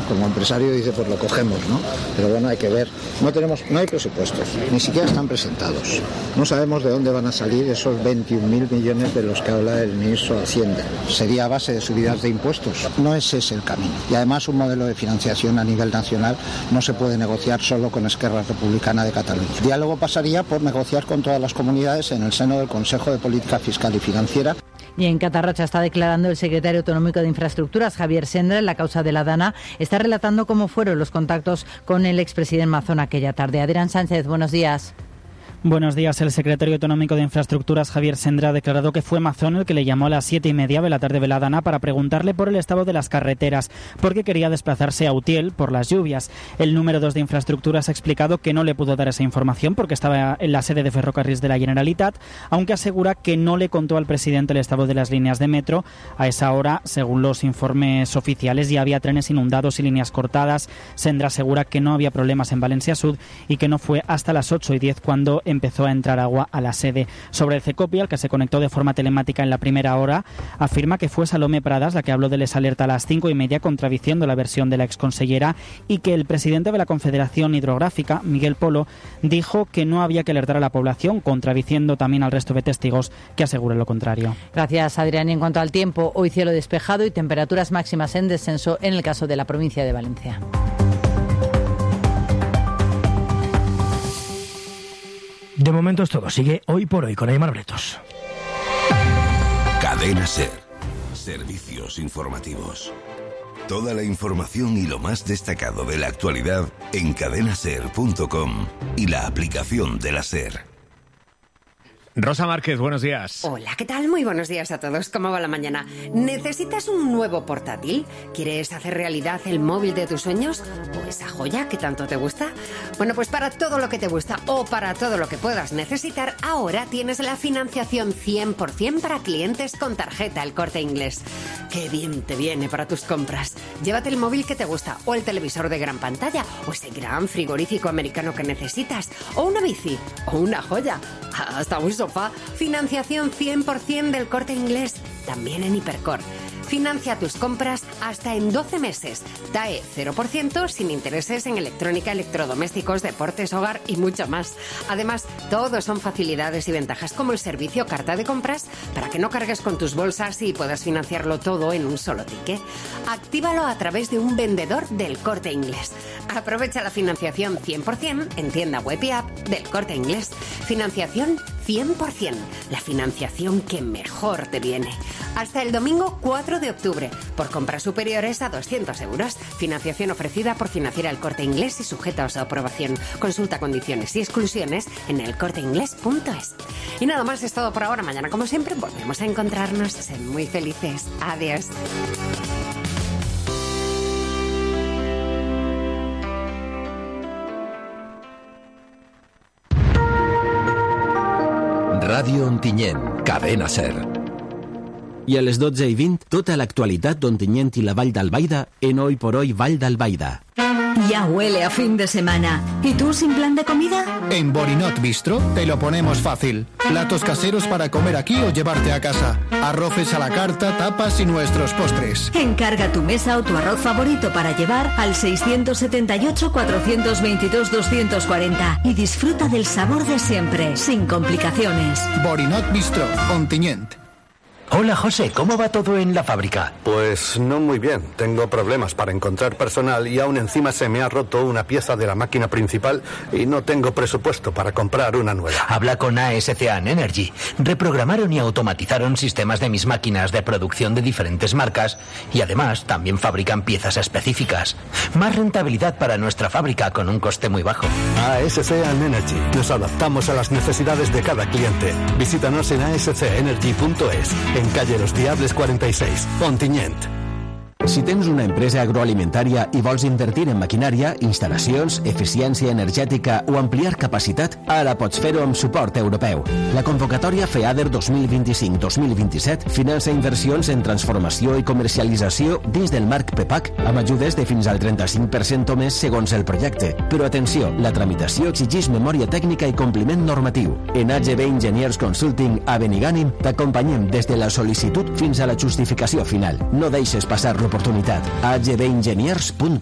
Como empresario dice, pues lo cogemos, ¿no? Pero bueno, hay que ver. No hay presupuestos, ni siquiera están presentados. No sabemos de dónde van a salir esos 21.000 millones de los que habla el ministro de Hacienda. ¿Sería a base de subidas de impuestos? No es ese el camino. Y además un modelo de financiación a nivel nacional no se puede negociar solo con Esquerra Republicana de Cataluña. El diálogo pasaría por negociar con todas las comunidades en el seno del Consejo de Política Fiscal y Financiera. Y en Catarrocha está declarando el secretario autonómico de Infraestructuras, Javier Sendra, en la causa de la Dana. Está relatando cómo fueron los contactos con el expresidente Mazón aquella tarde. Adrián Sánchez, buenos días. Buenos días. El secretario autonómico de Infraestructuras, Javier Sendra, ha declarado que fue Mazón el que le llamó a las 7:30 de la tarde de la Dana para preguntarle por el estado de las carreteras, porque quería desplazarse a Utiel por las lluvias. El número 2 de Infraestructuras ha explicado que no le pudo dar esa información porque estaba en la sede de Ferrocarrils de la Generalitat, aunque asegura que no le contó al presidente el estado de las líneas de metro. A esa hora, según los informes oficiales, ya había trenes inundados y líneas cortadas. Sendra asegura que no había problemas en Valencia Sud y que no fue hasta las 8:10 cuando empezó a entrar agua a la sede. Sobre el CECOPI, al que se conectó de forma telemática en la primera hora, afirma que fue Salomé Pradas la que habló de Les Alerta a las 5:30, contradiciendo la versión de la exconsellera, y que el presidente de la Confederación Hidrográfica, Miguel Polo, dijo que no había que alertar a la población, contradiciendo también al resto de testigos que aseguran lo contrario. Gracias, Adrián. Y en cuanto al tiempo, hoy cielo despejado y temperaturas máximas en descenso en el caso de la provincia de Valencia. De momento es todo. Sigue Hoy por Hoy con Aimar Bretos. Cadena SER. Servicios informativos. Toda la información y lo más destacado de la actualidad en cadenaser.com y la aplicación de la SER. Rosa Márquez, buenos días. Hola, ¿qué tal? Muy buenos días a todos. ¿Cómo va la mañana? ¿Necesitas un nuevo portátil? ¿Quieres hacer realidad el móvil de tus sueños? ¿O esa joya que tanto te gusta? Bueno, pues para todo lo que te gusta o para todo lo que puedas necesitar, ahora tienes la financiación 100% para clientes con tarjeta El Corte Inglés. ¡Qué bien te viene para tus compras! Llévate el móvil que te gusta, o el televisor de gran pantalla, o ese gran frigorífico americano que necesitas, o una bici, o una joya, hasta un sofá. Financiación 100% del Corte Inglés, también en Hipercor. Financia tus compras hasta en 12 meses. TAE 0% sin intereses en electrónica, electrodomésticos, deportes, hogar y mucho más. Además, todos son facilidades y ventajas como el servicio carta de compras para que no cargues con tus bolsas y puedas financiarlo todo en un solo ticket. Actívalo a través de un vendedor del Corte Inglés. Aprovecha la financiación 100% en tienda web y app del Corte Inglés. Financiación 100%, la financiación que mejor te viene. Hasta el domingo 4 de octubre, por compras superiores a 200 euros. Financiación ofrecida por Financiera El Corte Inglés y sujeta a su aprobación. Consulta condiciones y exclusiones en elcorteinglés.es. Y nada más, es todo por ahora. Mañana, como siempre, volvemos a encontrarnos. Sed muy felices. Adiós. Ràdio Ontinyent, Cadena SER. I a les 12:20, tota l'actualitat d'Ontinyent i la Vall d'Albaida en Hoy por Hoy Vall d'Albaida. Ya huele a fin de semana. ¿Y tú sin plan de comida? En Borinot Bistro te lo ponemos fácil. Platos caseros para comer aquí o llevarte a casa. Arroces a la carta, tapas y nuestros postres. Encarga tu mesa o tu arroz favorito para llevar al 678-422-240 y disfruta del sabor de siempre, sin complicaciones. Borinot Bistro, Ontinyent. Hola José, ¿cómo va todo en la fábrica? Pues no muy bien. Tengo problemas para encontrar personal y aún encima se me ha roto una pieza de la máquina principal y no tengo presupuesto para comprar una nueva. Habla con ASCAN Energy. Reprogramaron y automatizaron sistemas de mis máquinas de producción de diferentes marcas y además también fabrican piezas específicas. Más rentabilidad para nuestra fábrica con un coste muy bajo. ASCAN Energy. Nos adaptamos a las necesidades de cada cliente. Visítanos en ascenergy.es. En calle Los Diables 46, Ontinyent. Si tens una empresa agroalimentària i vols invertir en maquinària, instal·lacions, eficiència energètica o ampliar capacitat, ara pots fer-ho amb suport europeu. La convocatòria FEADER 2025-2027 finança inversions en transformació i comercialització dins del marc PEPAC amb ajudes de fins al 35% o més segons el projecte. Però atenció, la tramitació exigeix memòria tècnica i compliment normatiu. En AGB Engineers Consulting a Benigànim t'acompanyem des de la sol·licitud fins a la justificació final. No deixes passar l'oportunitat. agbengeniers.com